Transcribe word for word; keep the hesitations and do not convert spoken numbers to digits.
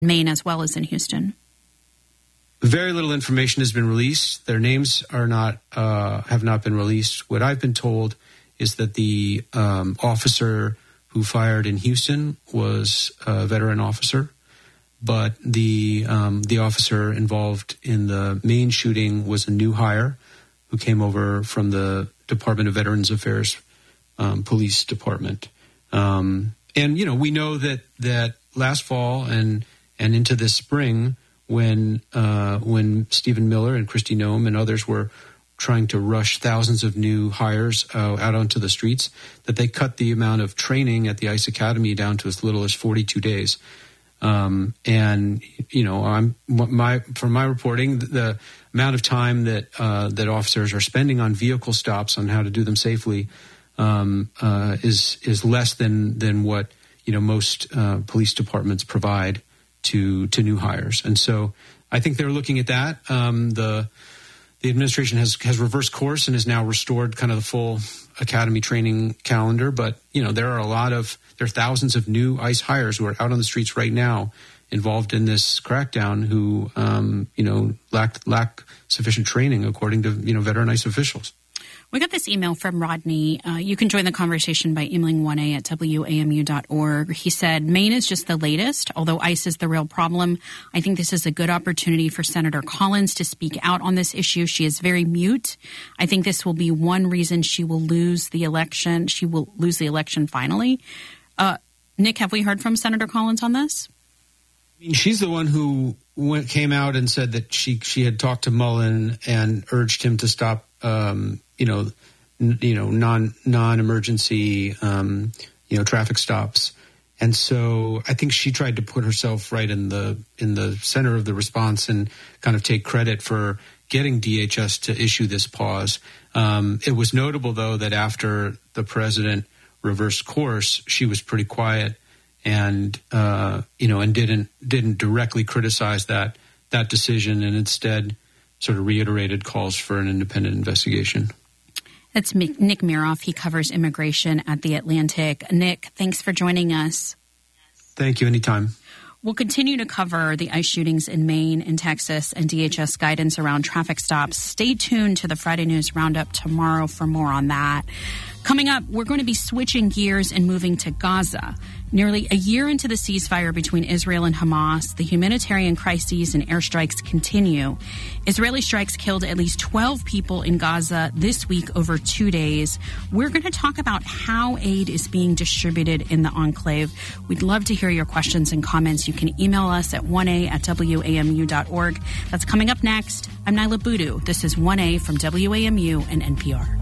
Maine as well as in Houston? Very little information has been released. Their names are not uh, have not been released. What I've been told is that the um, officer who fired in Houston was a veteran officer, but the um, the officer involved in the Maine shooting was a new hire who came over from the Department of Veterans Affairs um, Police Department. Um, and you know, we know that that last fall and and into this spring, when uh, when Stephen Miller and Kristi Noem and others were trying to rush thousands of new hires uh, out onto the streets, that they cut the amount of training at the ICE Academy down to as little as forty-two days. Um, and you know, I'm my from my reporting, the amount of time that uh, that officers are spending on vehicle stops on how to do them safely um, uh, is is less than than what you know most uh, police departments provide to to new hires. And so I think they're looking at that. Um, the the administration has has reversed course and has now restored kind of the full academy training calendar. But you know, there are a lot of there are thousands of new ICE hires who are out on the streets right now involved in this crackdown who um, you know lack lack sufficient training, according to you know veteran ICE officials. We got this email from Rodney. Uh, you can join the conversation by emailing one a at W A M U dot org. He said, Maine is just the latest. Although ICE is the real problem, I think this is a good opportunity for Senator Collins to speak out on this issue. She is very mute. I think this will be one reason she will lose the election. She will lose the election finally. Uh, Nick, have we heard from Senator Collins on this? I mean, she's the one who went, came out and said that she she had talked to Mullen and urged him to stop um, you know, n- you know, non non-emergency, um, you know, traffic stops, and so I think she tried to put herself right in the in the center of the response and kind of take credit for getting D H S to issue this pause. Um, it was notable, though, that after the president reversed course, she was pretty quiet and uh, you know, and didn't didn't directly criticize that that decision, and instead sort of reiterated calls for an independent investigation. That's Nick Miroff. He covers immigration at The Atlantic. Nick, thanks for joining us. Thank you. Anytime. We'll continue to cover the ICE shootings in Maine and Texas and D H S guidance around traffic stops. Stay tuned to the Friday News Roundup tomorrow for more on that. Coming up, we're going to be switching gears and moving to Gaza. Nearly a year into the ceasefire between Israel and Hamas, the humanitarian crises and airstrikes continue. Israeli strikes killed at least twelve people in Gaza this week over two days. We're going to talk about how aid is being distributed in the enclave. We'd love to hear your questions and comments. You can email us at one a at W A M U dot org. That's coming up next. I'm Nyla Boodoo. This is one A from W A M U and N P R.